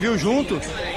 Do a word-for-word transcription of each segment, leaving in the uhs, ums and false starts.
viu junto,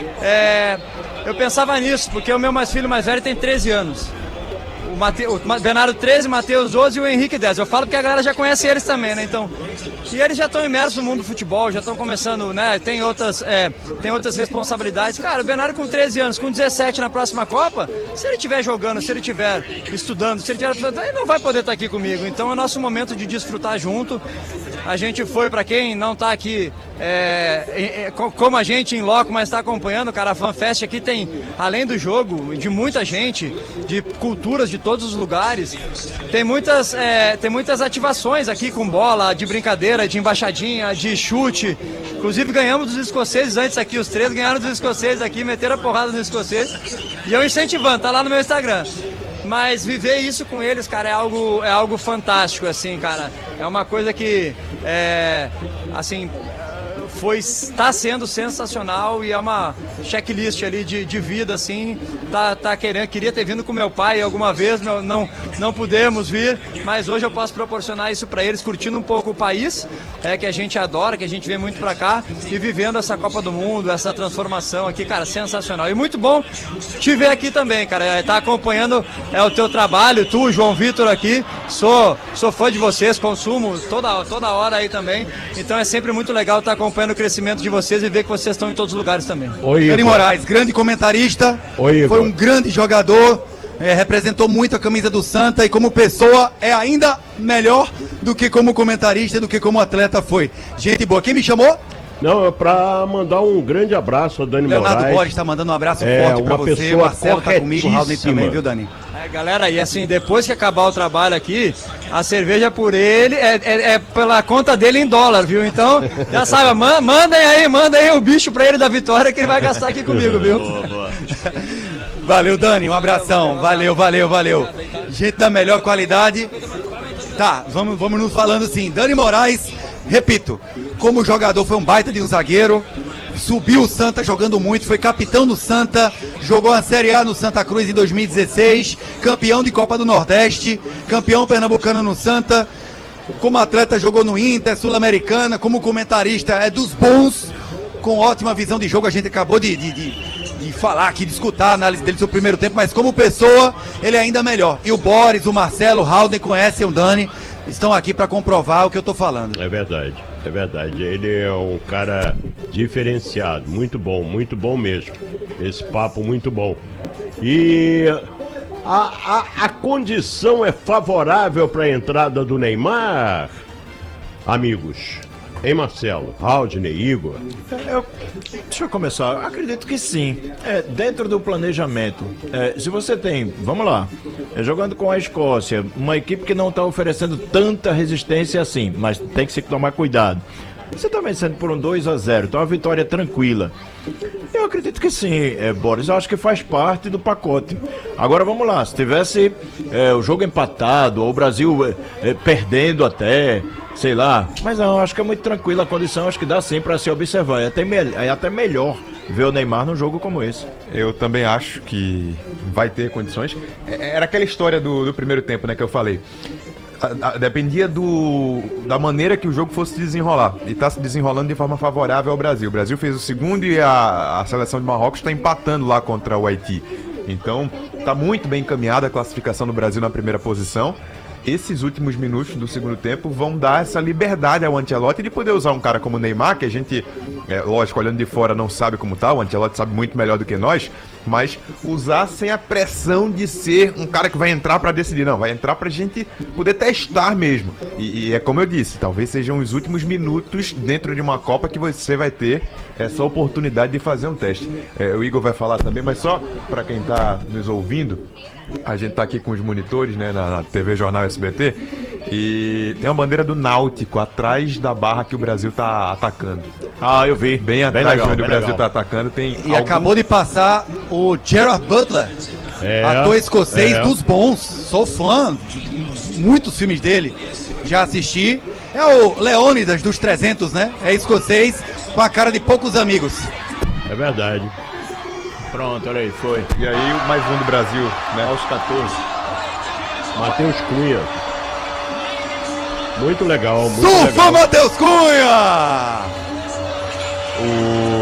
é, eu pensava nisso, porque o meu mais filho mais velho tem treze anos. O, Mate, o Bernardo treze, Matheus doze e o Henrique dez. Eu falo porque a galera já conhece eles também, né? Então, e eles já estão imersos no mundo do futebol, já estão começando, né? Tem outras, é, tem outras responsabilidades. Cara, o Bernardo com treze anos, com dezessete na próxima Copa, se ele estiver jogando, se ele estiver estudando, se ele estiver, ele não vai poder estar aqui comigo. Então é nosso momento de desfrutar junto. A gente foi, para quem não está aqui, é, é, como a gente em loco, mas está acompanhando, cara, a FanFest aqui tem, além do jogo, de muita gente, de culturas de todos os lugares, tem muitas, é, tem muitas ativações aqui com bola, de brincadeira, de embaixadinha, de chute. Inclusive ganhamos dos escoceses antes aqui, os três ganharam dos escoceses aqui, meteram a porrada nos escoceses. E eu incentivando, tá lá no meu Instagram. Mas viver isso com eles, cara, é algo, é algo fantástico, assim, cara. É uma coisa que, é, assim, foi, está sendo sensacional e é uma checklist ali de, de vida, assim. Tá, tá querendo, queria ter vindo com meu pai alguma vez, não, não, não pudemos vir, mas hoje eu posso proporcionar isso para eles, curtindo um pouco o país, é, que a gente adora, que a gente vem muito para cá e vivendo essa Copa do Mundo, essa transformação aqui, cara, sensacional. E muito bom te ver aqui também, cara, tá acompanhando é, o teu trabalho, tu, João Vitor aqui, sou, sou fã de vocês, consumo toda, toda hora aí também, então é sempre muito legal estar acompanhando o crescimento de vocês e ver que vocês estão em todos os lugares também. Oi, Dani Moraes, grande comentarista, Oi, foi um grande jogador, é, representou muito a camisa do Santa e como pessoa é ainda melhor do que como comentarista, do que como atleta foi. Gente boa, quem me chamou? Não, é pra mandar um grande abraço ao Dani Leonardo Moraes. Borges está mandando um abraço é, forte pra você, o Marcelo tá comigo, o Raul também, viu, Dani? É, galera, e assim, depois que acabar o trabalho aqui, a cerveja por ele é, é, é pela conta dele em dólar, viu? Então, já sabe, man, mandem aí, mandem aí o bicho pra ele da vitória que ele vai gastar aqui comigo, viu? Boa, boa. Valeu, Dani, um abração, valeu, valeu, valeu. Gente da melhor qualidade. Tá, vamos, vamos nos falando sim. Dani Moraes, repito, como jogador foi um baita de um zagueiro, subiu o Santa jogando muito, foi capitão do Santa, jogou a Série A no Santa Cruz em dois mil e dezesseis, campeão de Copa do Nordeste, campeão pernambucano no Santa, como atleta jogou no Inter, Sul-Americana, como comentarista é dos bons, com ótima visão de jogo, a gente acabou de, de, de, de falar aqui, de escutar a análise dele sobre o primeiro tempo, mas como pessoa, ele é ainda melhor. E o Boris, o Marcelo, o Halden conhecem o Dani, estão aqui para comprovar o que eu tô falando. É verdade, é verdade. Ele é um cara diferenciado, muito bom, muito bom mesmo. Esse papo muito bom. E a, a, a condição é favorável para a entrada do Neymar, amigos? Hein, Marcelo? Haldney, Igor? Eu, deixa eu começar. Eu acredito que sim. É, dentro do planejamento. É, se você tem, vamos lá, é, jogando com a Escócia, uma equipe que não está oferecendo tanta resistência assim, mas tem que se tomar cuidado. Você está vencendo por um dois a zero, então é uma vitória tranquila. Eu acredito que sim, é, Boris. Eu acho que faz parte do pacote. Agora vamos lá, se tivesse é, o jogo empatado, ou o Brasil é, é, perdendo até, sei lá. Mas não, acho que é muito tranquila a condição, acho que dá sim para se observar. É até, me é até melhor ver o Neymar num jogo como esse. Eu também acho que vai ter condições. Era aquela história do, do primeiro tempo, né, que eu falei. A, a, dependia do, da maneira que o jogo fosse desenrolar. E está se desenrolando de forma favorável ao Brasil. O Brasil fez o segundo e a, a seleção de Marrocos está empatando lá contra o Haiti. Então, está muito bem encaminhada a classificação do Brasil na primeira posição. Esses últimos minutos do segundo tempo vão dar essa liberdade ao Ancelotti de poder usar um cara como o Neymar, que a gente, é, lógico, olhando de fora não sabe como tá, o Ancelotti sabe muito melhor do que nós, mas usar sem a pressão de ser um cara que vai entrar para decidir, não, vai entrar pra gente poder testar mesmo. E, e é como eu disse, talvez sejam os últimos minutos dentro de uma Copa que você vai ter essa oportunidade de fazer um teste. É, o Igor vai falar também, mas só para quem tá nos ouvindo, a gente tá aqui com os monitores, né, na, na T V Jornal S B T, e tem uma bandeira do Náutico atrás da barra que o Brasil tá atacando. Ah, eu vi. Bem atrás, bem legal, onde bem o Brasil legal. tá atacando. Tem e algum... acabou de passar o Gerard Butler, é, ator escocês é. dos bons. Sou fã de muitos filmes dele. Já assisti. É o Leônidas dos trezentos, né? É escocês com a cara de poucos amigos. É verdade. Pronto, olha aí, foi. E aí, mais um do Brasil, né? Aos quatorze. Matheus Cunha. Muito legal, muito Sufa, legal. Matheus Cunha! O